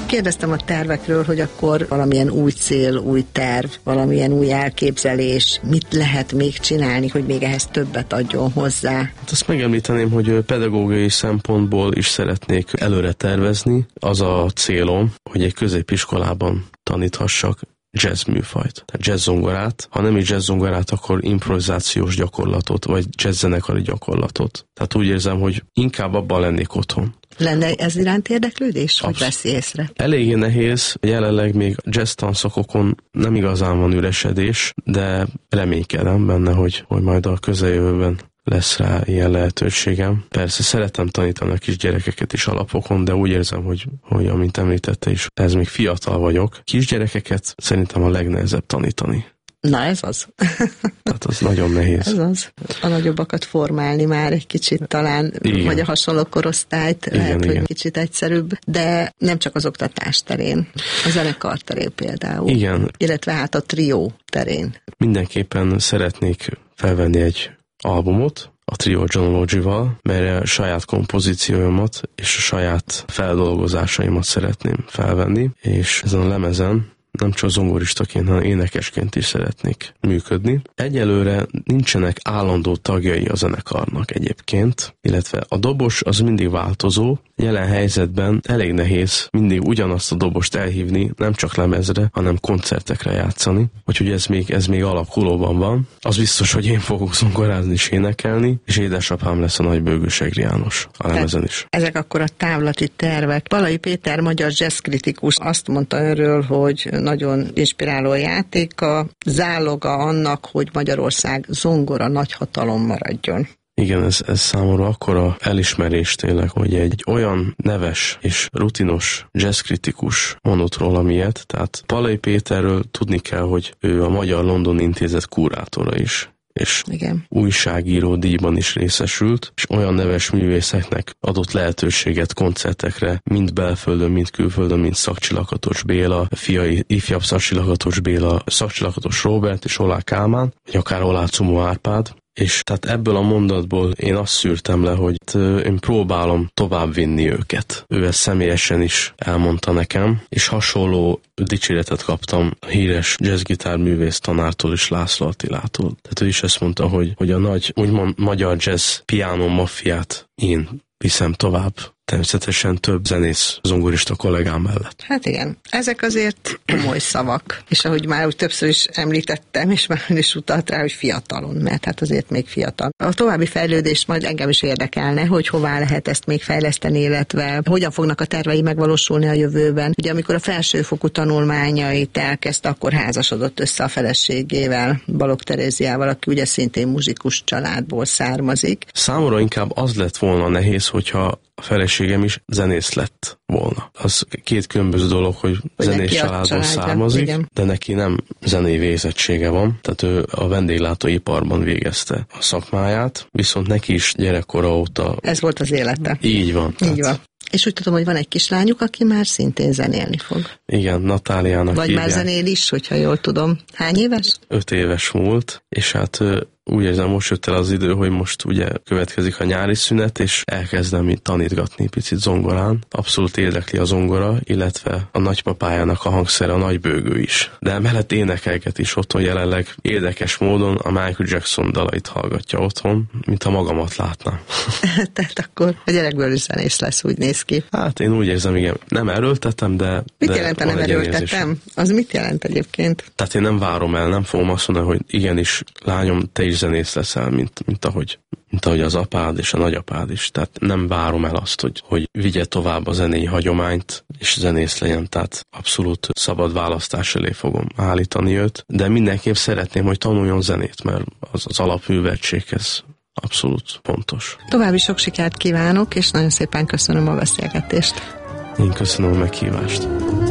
Kérdeztem a tervekről, hogy akkor valamilyen új cél, új terv, valamilyen új elképzelés, mit lehet még csinálni, hogy még ehhez többet adjon hozzá? Hát azt megemlíteném, hogy pedagógiai szempontból is szeretnék előre tervezni. Az a célom, hogy egy középiskolában taníthassak jazz műfajt, tehát jazz zongorát, ha nem is jazz zongorát, akkor improvizációs gyakorlatot, vagy jazz zenekari gyakorlatot. Tehát úgy érzem, hogy inkább abban lennék otthon. Lenne ez iránt érdeklődés, hogy veszi észre? Eléggé nehéz, jelenleg még jazz tanszakokon nem igazán van üresedés, de reménykedem benne, hogy majd a közeljövőben lesz rá ilyen lehetőségem. Persze szeretem tanítani a kis gyerekeket is alapokon, de úgy érzem, hogy amint említette is, ez még fiatal vagyok. Kisgyerekeket szerintem a legnehezebb tanítani. Na ez az. Tehát az nagyon nehéz. Ez az. A nagyobbakat formálni már egy kicsit talán, igen. Vagy a hasonló korosztályt, igen, lehet, igen. Hogy kicsit egyszerűbb, de nem csak az oktatás terén, a zenekar terén például. Igen. Illetve hát a trió terén. Mindenképpen szeretnék felvenni egy albumot, a Trio John Logie-val, mert a saját kompozícióimat és a saját feldolgozásaimat szeretném felvenni, és ezen a lemezen nem csak zongoristaként, hanem énekesként is szeretnék működni. Egyelőre nincsenek állandó tagjai a zenekarnak egyébként, illetve a dobos az mindig változó. Jelen helyzetben elég nehéz mindig ugyanazt a dobost elhívni, nem csak lemezre, hanem koncertekre játszani. Úgyhogy ez még alakulóban van. Az biztos, hogy én fogok zongorázni és énekelni, és édesapám lesz a Nagybőgő Segri János a lemezen is. Ezek akkor a távlati tervek. Balai Péter, magyar jazzkritikus azt mondta önről, hogy nagyon inspiráló játéka, záloga annak, hogy Magyarország zongora nagyhatalom maradjon. Igen, ez számomra akkora elismerés tényleg, hogy egy olyan neves és rutinos jazzkritikus mondott róla ilyet, tehát Balai Péterről tudni kell, hogy ő a Magyar London Intézet kurátora is, és igen. Újságíró díjban is részesült, és olyan neves művészeknek adott lehetőséget koncertekre, mind belföldön, mind külföldön, mind Szakcsi-Lakatos Béla, fiai ifjabb Szakcsi-Lakatos Béla, Szakcsi-Lakatos Róbert és Olá Kálmán, vagy akár Olá Cumó Árpád. És tehát ebből a mondatból én azt szűrtem le, hogy én próbálom továbbvinni őket. Ő ezt személyesen is elmondta nekem, és hasonló dicséretet kaptam a híres jazzgitárművész tanártól is, László Attilától. Tehát ő is ezt mondta, hogy a nagy, úgymond magyar jazz piano maffiát én viszem tovább. Természetesen több zenész, zongorista kollégám mellett. Hát igen, ezek azért komoly szavak. És ahogy már úgy többször is említettem, és már is utalt rá, hogy fiatalon, mert hát azért még fiatal. A további fejlődést majd engem is érdekelne, hogy hová lehet ezt még fejleszteni, illetve hogyan fognak a tervei megvalósulni a jövőben. Ugye amikor a felsőfokú tanulmányait elkezdte, akkor házasodott össze a feleségével, Balogh Teréziával, aki ugye szintén muzsikus családból származik. Számomra inkább az lett volna nehéz, hogyha a feleségem is zenész lett volna. Az két különböző dolog, hogy zenész családból származik, igen. De neki nem zenei végzettsége van, tehát ő a vendéglátóiparban végezte a szakmáját, viszont neki is gyerekkora óta... Ez volt az élete. Így van. Így van. És úgy tudom, hogy van egy kislányuk, aki már szintén zenélni fog. Igen, Natáliának vagy hívják. Már zenél is, hogyha jól tudom. Hány éves? 5 éves múlt, és hát úgy érzem, most jött el az idő, hogy most ugye következik a nyári szünet, és elkezdem itt tanítgatni picit zongorán. Abszolút érdekli a zongora, illetve a nagypapájának a hangszere, a Nagybőgő is. De emellett énekelget is otthon jelenleg. Érdekes módon a Michael Jackson dalait hallgatja otthon, mintha magamat látnám. Tehát akkor a gyerekből is zenész lesz, úgy néz ki. Hát én úgy érzem, igen, nem erőltetem, de... Mit jelent, nem erőltetem? Az mit jelent egyébként? Tehát én nem várom el, nem fogom azt mondani, hogy igenis, lányom, te is zenész leszel, mint ahogy az apád és a nagyapád is. Tehát nem várom el azt, hogy vigye tovább a zenei hagyományt, és zenész legyen. Tehát abszolút szabad választás elé fogom állítani őt. De mindenképp szeretném, hogy tanuljon zenét, mert az alapműveltséghez abszolút pontos. További sok sikert kívánok, és nagyon szépen köszönöm a beszélgetést. Én köszönöm a meghívást.